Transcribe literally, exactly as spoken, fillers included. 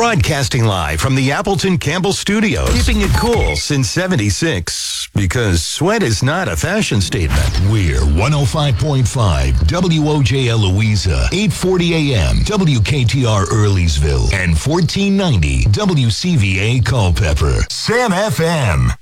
Broadcasting live from the Appleton Campbell Studios. Keeping it cool since seventy-six. Because sweat is not a fashion statement. We're one oh five point five W O J L Louisa, eight forty A M W K T R Earlysville, and fourteen ninety W C V A Culpeper. Sam F M.